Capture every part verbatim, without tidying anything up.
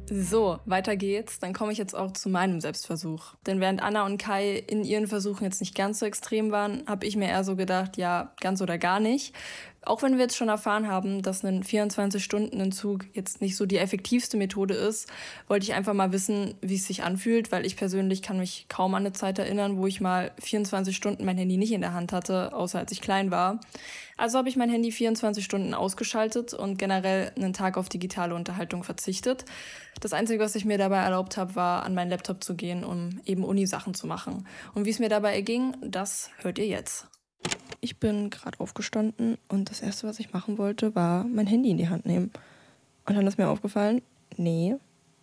So, weiter geht's. Dann komme ich jetzt auch zu meinem Selbstversuch. Denn während Anna und Kai in ihren Versuchen jetzt nicht ganz so extrem waren, habe ich mir eher so gedacht, ja, ganz oder gar nicht. Auch wenn wir jetzt schon erfahren haben, dass ein vierundzwanzig-Stunden-Entzug jetzt nicht so die effektivste Methode ist, wollte ich einfach mal wissen, wie es sich anfühlt, weil ich persönlich kann mich kaum an eine Zeit erinnern, wo ich mal vierundzwanzig Stunden mein Handy nicht in der Hand hatte, außer als ich klein war. Also habe ich mein Handy vierundzwanzig Stunden ausgeschaltet und generell einen Tag auf digitale Unterhaltung verzichtet. Das Einzige, was ich mir dabei erlaubt habe, war, an meinen Laptop zu gehen, um eben Uni-Sachen zu machen. Und wie es mir dabei erging, das hört ihr jetzt. Ich bin gerade aufgestanden und das Erste, was ich machen wollte, war mein Handy in die Hand nehmen. Und dann ist mir aufgefallen, nee,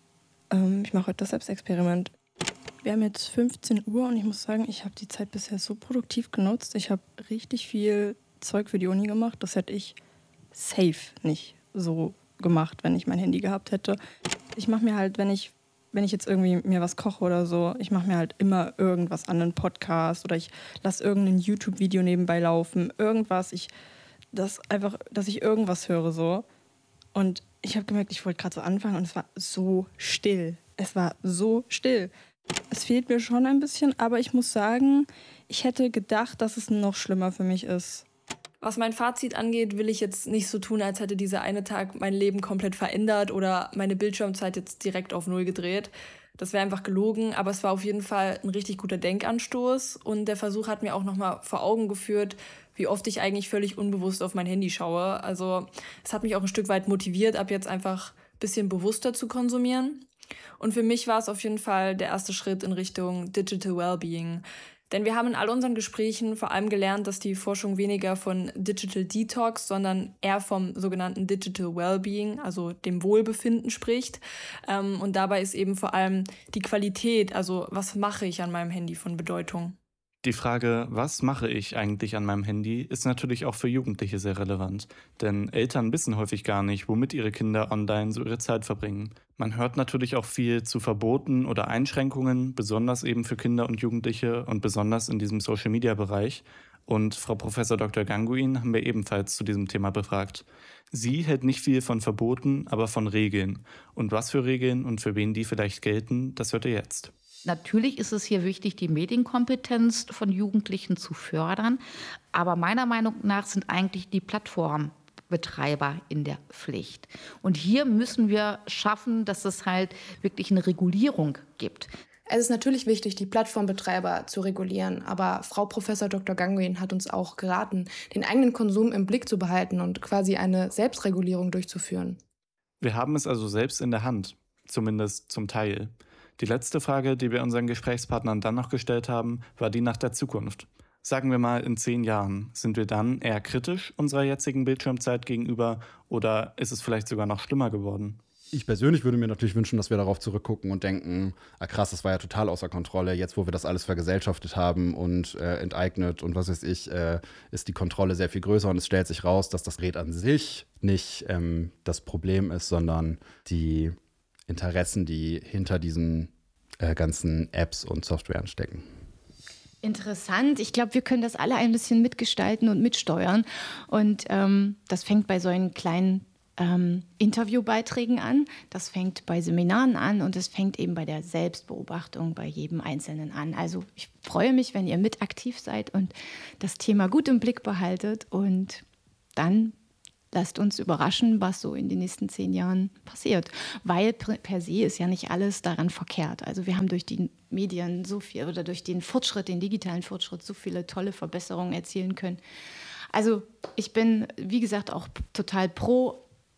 ähm, ich mache heute das Selbstexperiment. Wir haben jetzt fünfzehn Uhr und ich muss sagen, ich habe die Zeit bisher so produktiv genutzt. Ich habe richtig viel Zeug für die Uni gemacht. Das hätte ich safe nicht so gemacht, wenn ich mein Handy gehabt hätte. Ich mache mir halt, wenn ich wenn ich jetzt irgendwie mir was koche oder so, ich mache mir halt immer irgendwas an, einen Podcast oder ich lasse irgendein YouTube-Video nebenbei laufen, irgendwas, ich, das einfach, dass ich irgendwas höre so. Und ich habe gemerkt, ich wollte gerade so anfangen und es war so still. Es war so still. Es fehlt mir schon ein bisschen, aber ich muss sagen, ich hätte gedacht, dass es noch schlimmer für mich ist. Was mein Fazit angeht, will ich jetzt nicht so tun, als hätte dieser eine Tag mein Leben komplett verändert oder meine Bildschirmzeit jetzt direkt auf Null gedreht. Das wäre einfach gelogen, aber es war auf jeden Fall ein richtig guter Denkanstoß und der Versuch hat mir auch nochmal vor Augen geführt, wie oft ich eigentlich völlig unbewusst auf mein Handy schaue. Also es hat mich auch ein Stück weit motiviert, ab jetzt einfach ein bisschen bewusster zu konsumieren. Und für mich war es auf jeden Fall der erste Schritt in Richtung Digital Wellbeing. Denn wir haben in all unseren Gesprächen vor allem gelernt, dass die Forschung weniger von Digital Detox, sondern eher vom sogenannten Digital Wellbeing, also dem Wohlbefinden spricht. Und dabei ist eben vor allem die Qualität, also was mache ich an meinem Handy, von Bedeutung. Die Frage, was mache ich eigentlich an meinem Handy, ist natürlich auch für Jugendliche sehr relevant. Denn Eltern wissen häufig gar nicht, womit ihre Kinder online so ihre Zeit verbringen. Man hört natürlich auch viel zu Verboten oder Einschränkungen, besonders eben für Kinder und Jugendliche und besonders in diesem Social-Media-Bereich. Und Frau Professor Doktor Ganguin haben wir ebenfalls zu diesem Thema befragt. Sie hält nicht viel von Verboten, aber von Regeln. Und was für Regeln und für wen die vielleicht gelten, das hört ihr jetzt. Natürlich ist es hier wichtig, die Medienkompetenz von Jugendlichen zu fördern. Aber meiner Meinung nach sind eigentlich die Plattformbetreiber in der Pflicht. Und hier müssen wir schaffen, dass es halt wirklich eine Regulierung gibt. Es ist natürlich wichtig, die Plattformbetreiber zu regulieren, aber Frau Professor Doktor Ganguin hat uns auch geraten, den eigenen Konsum im Blick zu behalten und quasi eine Selbstregulierung durchzuführen. Wir haben es also selbst in der Hand, zumindest zum Teil. Die letzte Frage, die wir unseren Gesprächspartnern dann noch gestellt haben, war die nach der Zukunft. Sagen wir mal, in zehn Jahren, sind wir dann eher kritisch unserer jetzigen Bildschirmzeit gegenüber oder ist es vielleicht sogar noch schlimmer geworden? Ich persönlich würde mir natürlich wünschen, dass wir darauf zurückgucken und denken, ah krass, das war ja total außer Kontrolle. Jetzt, wo wir das alles vergesellschaftet haben und äh, enteignet und was weiß ich, äh, ist die Kontrolle sehr viel größer und es stellt sich raus, dass das Gerät an sich nicht ähm, das Problem ist, sondern die Interessen, die hinter diesen äh, ganzen Apps und Softwaren stecken. Interessant. Ich glaube, wir können das alle ein bisschen mitgestalten und mitsteuern. Und ähm, das fängt bei so einen kleinen ähm, Interviewbeiträgen an, das fängt bei Seminaren an und es fängt eben bei der Selbstbeobachtung bei jedem Einzelnen an. Also ich freue mich, wenn ihr mit aktiv seid und das Thema gut im Blick behaltet und dann lasst uns überraschen, was so in den nächsten zehn Jahren passiert. Weil per se ist ja nicht alles daran verkehrt. Also wir haben durch die Medien so viel oder durch den Fortschritt, den digitalen Fortschritt, so viele tolle Verbesserungen erzielen können. Also ich bin, wie gesagt, auch total pro,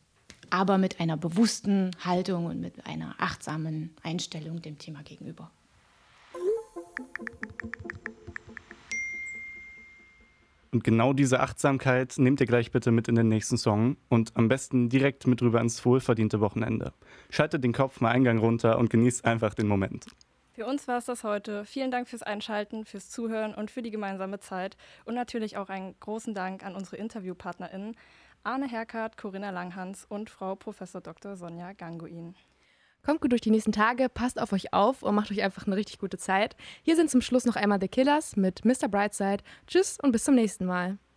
aber mit einer bewussten Haltung und mit einer achtsamen Einstellung dem Thema gegenüber. Und genau diese Achtsamkeit nehmt ihr gleich bitte mit in den nächsten Song und am besten direkt mit rüber ins wohlverdiente Wochenende. Schaltet den Kopf mal Eingang runter und genießt einfach den Moment. Für uns war es das heute. Vielen Dank fürs Einschalten, fürs Zuhören und für die gemeinsame Zeit. Und natürlich auch einen großen Dank an unsere InterviewpartnerInnen Arne Herkart, Corinna Langhans und Frau Professor Doktor Sonja Ganguin. Kommt gut durch die nächsten Tage, passt auf euch auf und macht euch einfach eine richtig gute Zeit. Hier sind zum Schluss noch einmal The Killers mit Mister Brightside. Tschüss und bis zum nächsten Mal.